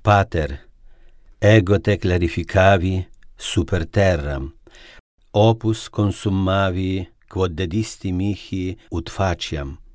Pater, ego te clarificavi super terram, opus consummavi quod dedisti mihi ut faciam,